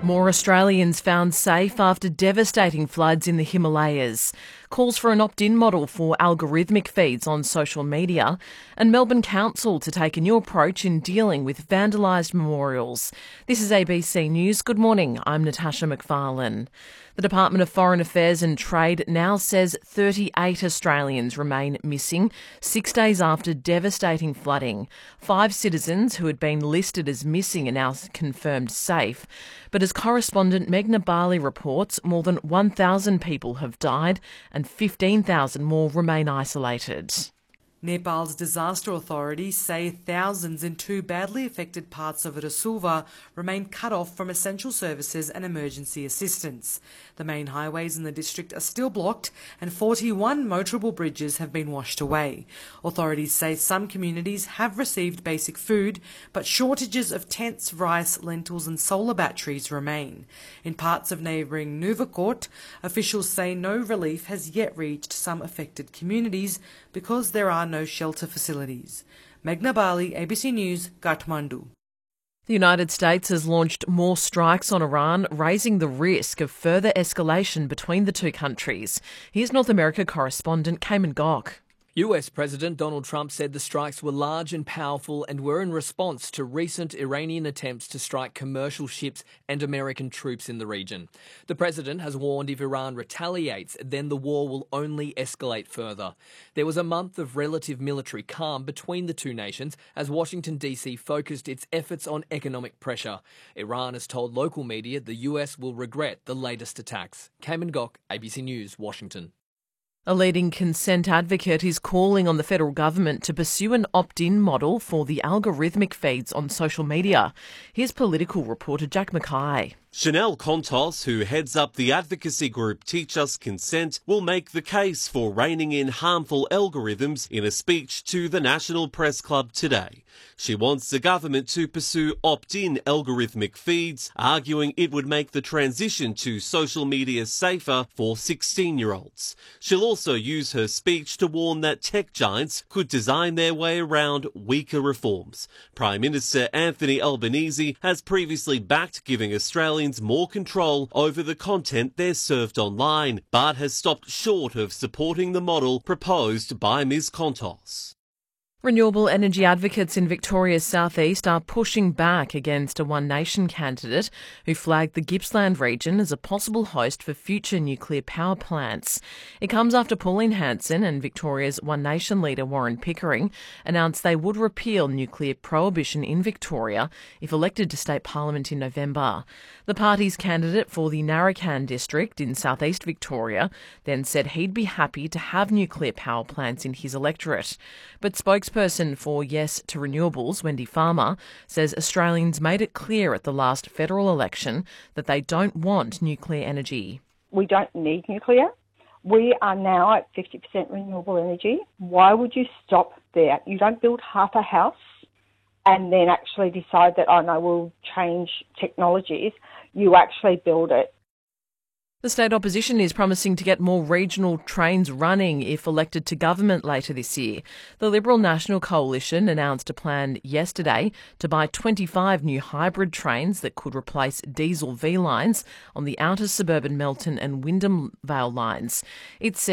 More Australians found safe after devastating floods in the Himalayas. Calls for an opt-in model for algorithmic feeds on social media, and Melbourne Council to take a new approach in dealing with vandalised memorials. This is ABC News. Good morning, I'm Natasha McFarlane. The Department of Foreign Affairs and Trade now says 38 Australians remain missing 6 days after devastating flooding. 5 citizens who had been listed as missing are now confirmed safe. But as correspondent Meghna Bali reports, more than 1,000 people have died and 15,000 more remain isolated. Nepal's disaster authorities say thousands in 2 badly affected parts of Rasulva remain cut off from essential services and emergency assistance. The main highways in the district are still blocked and 41 motorable bridges have been washed away. Authorities say some communities have received basic food, but shortages of tents, rice, lentils and solar batteries remain. In parts of neighbouring Nuvakot, officials say no relief has yet reached some affected communities because there are no shelter facilities. Meghna Bali, ABC News, Kathmandu. The United States has launched more strikes on Iran, raising the risk of further escalation between the two countries. Here's North America correspondent Cayman Gok. US President Donald Trump said the strikes were large and powerful and were in response to recent Iranian attempts to strike commercial ships and American troops in the region. The president has warned if Iran retaliates, then the war will only escalate further. There was a month of relative military calm between the two nations as Washington, D.C. focused its efforts on economic pressure. Iran has told local media the US will regret the latest attacks. Cayman Gok, ABC News, Washington. A leading consent advocate is calling on the federal government to pursue an opt-in model for the algorithmic feeds on social media. Here's political reporter Jack Mackay. Chanel Contos, who heads up the advocacy group Teach Us Consent, will make the case for reining in harmful algorithms in a speech to the National Press Club today. She wants the government to pursue opt-in algorithmic feeds, arguing it would make the transition to social media safer for 16-year-olds. She'll also use her speech to warn that tech giants could design their way around weaker reforms. Prime Minister Anthony Albanese has previously backed giving Australians more control over the content they're served online, but has stopped short of supporting the model proposed by Ms Contos. Renewable energy advocates in Victoria's southeast are pushing back against a One Nation candidate who flagged the Gippsland region as a possible host for future nuclear power plants. It comes after Pauline Hanson and Victoria's One Nation leader Warren Pickering announced they would repeal nuclear prohibition in Victoria if elected to state parliament in November. The party's candidate for the Narrachan district in southeast Victoria then said he'd be happy to have nuclear power plants in his electorate. But spokesperson for Yes to Renewables, Wendy Farmer, says Australians made it clear at the last federal election that they don't want nuclear energy. We don't need nuclear. We are now at 50% renewable energy. Why would you stop there? You don't build half a house and then actually decide that, oh no, we'll change technologies. You actually build it. The state opposition is promising to get more regional trains running if elected to government later this year. The Liberal National Coalition announced a plan yesterday to buy 25 new hybrid trains that could replace diesel V lines on the outer suburban Melton and Wyndham Vale lines. It says